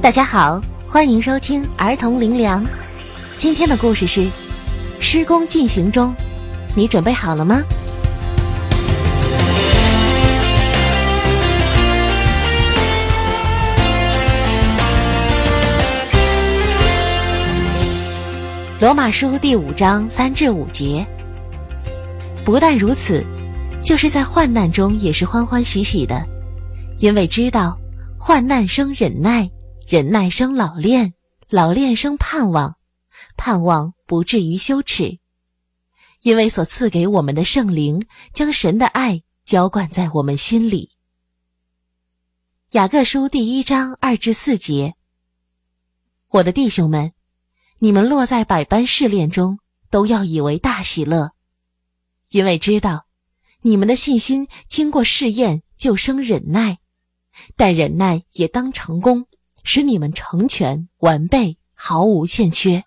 大家好，欢迎收听儿童灵粮。今天的故事是施工进行中，你准备好了吗？罗马书第5章3至5节。不但如此，就是在患难中也是欢欢喜喜的，因为知道患难生忍耐，忍耐生老练，老练生盼望，盼望不至于羞耻。因为所赐给我们的圣灵将神的爱浇灌在我们心里。雅各书第1章2至4节。我的弟兄们，你们落在百般试炼中，都要以为大喜乐，因为知道你们的信心经过试验就生忍耐，但忍耐也当成功，使你们成全完备，毫无欠缺。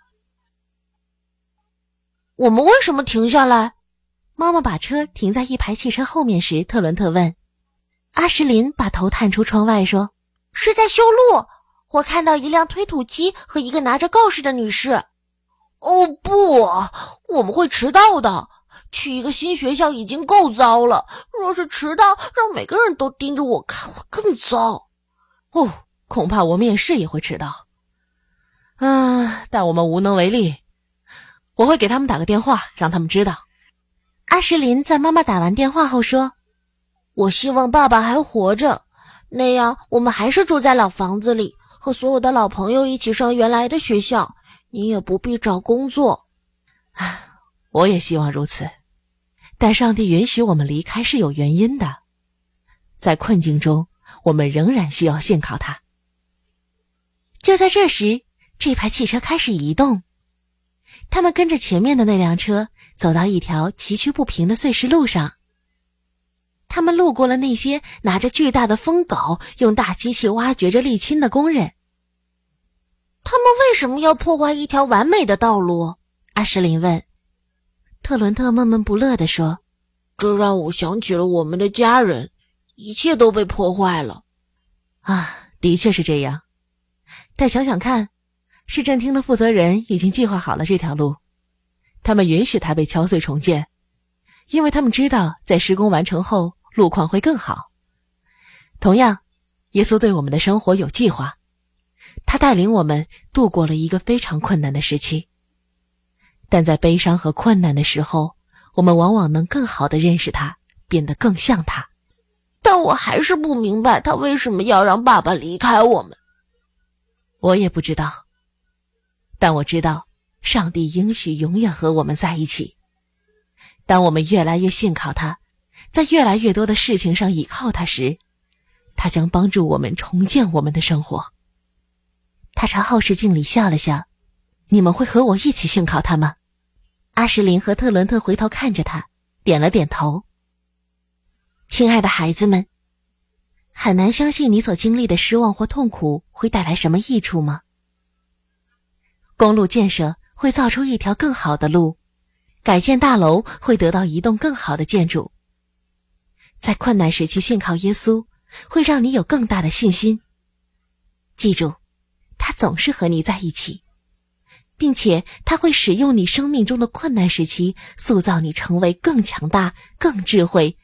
我们为什么停下来？ 妈妈把车停在一排汽车后面时，特伦特问。阿什林把头探出窗外说， 是在修路，我看到一辆推土机和一个拿着告示的女士。哦不，我们会迟到的。去一个新学校已经够糟了，若是迟到，让每个人都盯着我看，会更糟。 恐怕我面试也会迟到。但我们无能为力。我会给他们打个电话，让他们知道。阿什林在妈妈打完电话后说， 我希望爸爸还活着，那样我们还是住在老房子里，和所有的老朋友一起上原来的学校，你也不必找工作。 我也希望如此，但上帝允许我们离开是有原因的。在困境中，我们仍然需要信靠他。就在这时，这排汽车开始移动，他们跟着前面的那辆车走到一条崎岖不平的碎石路上。他们路过了那些拿着巨大的风镐用大机器挖掘着沥青的工人。 他们为什么要破坏一条完美的道路？ 阿什林问。特伦特闷闷不乐地说， 这让我想起了我们的家人，一切都被破坏了。 的确是这样。但想想看，市政厅的负责人已经计划好了这条路，他们允许它被敲碎重建，因为他们知道在施工完成后路况会更好。同样，耶稣对我们的生活有计划，他带领我们度过了一个非常困难的时期。但在悲伤和困难的时候，我们往往能更好地认识他，变得更像他。 但我还是不明白他为什么要让爸爸离开我们。 我也不知道，但我知道上帝应许永远和我们在一起。当我们越来越信靠他，在越来越多的事情上倚靠他时，他将帮助我们重建我们的生活。他朝后视镜里笑了笑，你们会和我一起信靠他吗？阿什林和特伦特回头看着他，点了点头。亲爱的孩子们，很难相信你所经历的失望或痛苦会带来什么益处吗？公路建设会造出一条更好的路，改建大楼会得到一栋更好的建筑。在困难时期信靠耶稣，会让你有更大的信心。记住，他总是和你在一起，并且他会使用你生命中的困难时期，塑造你成为更强大、更智慧、